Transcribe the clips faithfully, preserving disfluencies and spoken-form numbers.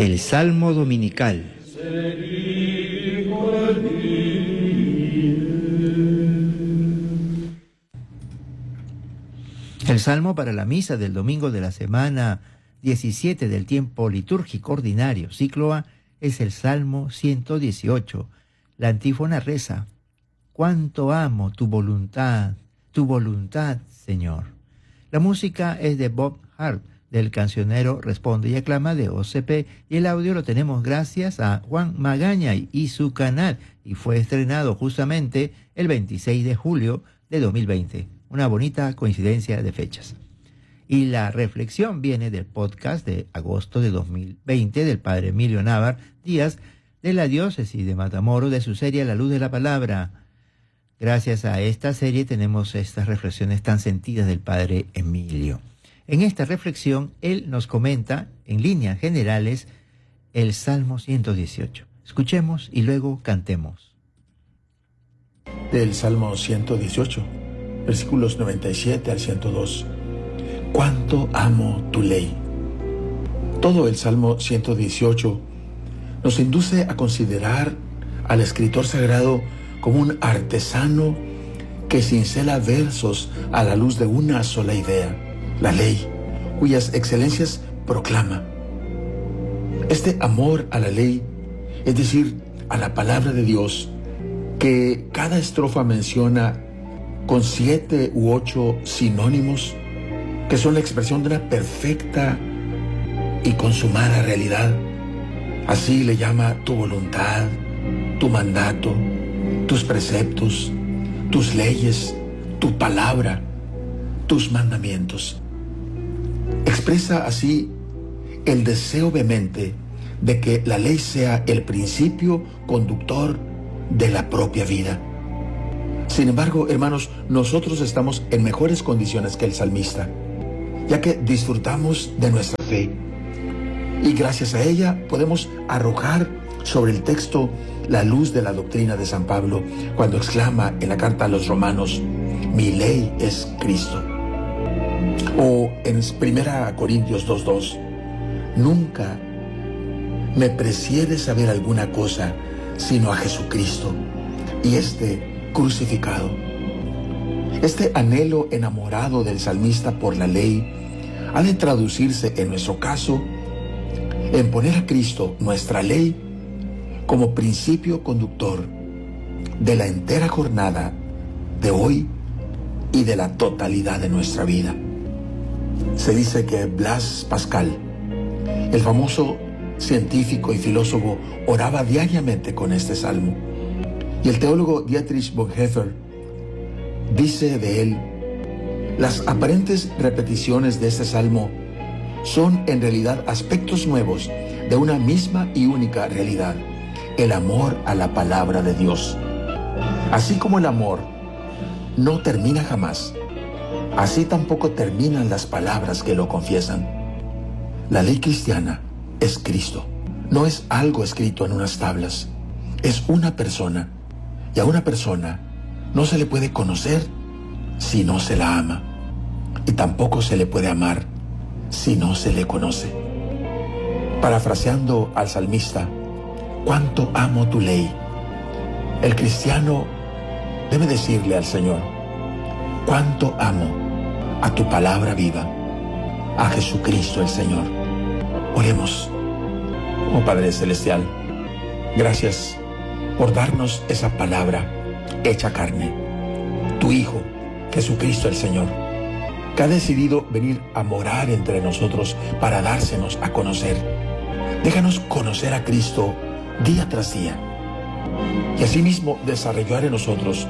El Salmo Dominical. El Salmo para la misa del domingo de la semana diecisiete del tiempo litúrgico ordinario, ciclo A, es el Salmo ciento dieciocho. La antífona reza: «Cuánto amo tu voluntad, tu voluntad, Señor». La música es de Bob Hart, del cancionero Responde y Aclama de O C P, y el audio lo tenemos gracias a Juan Magaña y su canal, y fue estrenado justamente el veintiséis de julio de dos mil veinte. Una bonita coincidencia de fechas. Y la reflexión viene del podcast de agosto de dos mil veinte del padre Emilio Návar Díaz, de la diócesis de Matamoros, de su serie La Luz de la Palabra. Gracias a esta serie tenemos estas reflexiones tan sentidas del padre Emilio. En esta reflexión, él nos comenta, en líneas generales, el Salmo ciento dieciocho. Escuchemos y luego cantemos. Del Salmo ciento dieciocho, versículos noventa y siete al ciento dos. Cuánto amo tu ley. Todo el Salmo ciento dieciocho nos induce a considerar al escritor sagrado como un artesano que cincela versos a la luz de una sola idea: la ley, cuyas excelencias proclama. Este amor a la ley, es decir, a la palabra de Dios, que cada estrofa menciona con siete u ocho sinónimos, que son la expresión de una perfecta y consumada realidad. Así le llama tu voluntad, tu mandato, tus preceptos, tus leyes, tu palabra, tus mandamientos. Expresa así el deseo vehemente de que la ley sea el principio conductor de la propia vida. Sin embargo, hermanos, nosotros estamos en mejores condiciones que el salmista, ya que disfrutamos de nuestra fe y gracias a ella podemos arrojar sobre el texto la luz de la doctrina de San Pablo cuando exclama en la carta a los Romanos: mi ley es Cristo. O en primera Corintios dos dos, nunca me presiere saber alguna cosa sino a Jesucristo y este crucificado. Este anhelo enamorado del salmista por la ley ha de traducirse en nuestro caso en poner a Cristo, nuestra ley, como principio conductor de la entera jornada de hoy y de la totalidad de nuestra vida. Se dice que Blaise Pascal, el famoso científico y filósofo, oraba diariamente con este salmo. Y el teólogo Dietrich Bonhoeffer dice de él: las aparentes repeticiones de este salmo son en realidad aspectos nuevos de una misma y única realidad: el amor a la palabra de Dios. Así como el amor no termina jamás, así tampoco terminan las palabras que lo confiesan. La ley cristiana es Cristo, no es algo escrito en unas tablas, es una persona, y a una persona no se le puede conocer si no se la ama, y tampoco se le puede amar si no se le conoce. Parafraseando al salmista: cuánto amo tu ley, el cristiano debe decirle al Señor: cuánto amo a tu palabra viva, a Jesucristo el Señor. Oremos. Oh Padre Celestial, gracias por darnos esa palabra hecha carne, tu Hijo, Jesucristo el Señor, que ha decidido venir a morar entre nosotros para dársenos a conocer. Déjanos conocer a Cristo día tras día y asimismo desarrollar en nosotros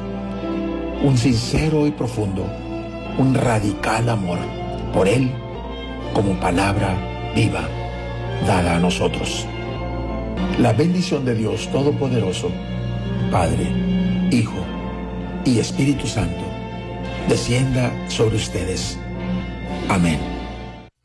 un sincero y profundo, un radical amor por Él como palabra viva dada a nosotros. La bendición de Dios Todopoderoso, Padre, Hijo y Espíritu Santo, descienda sobre ustedes. Amén.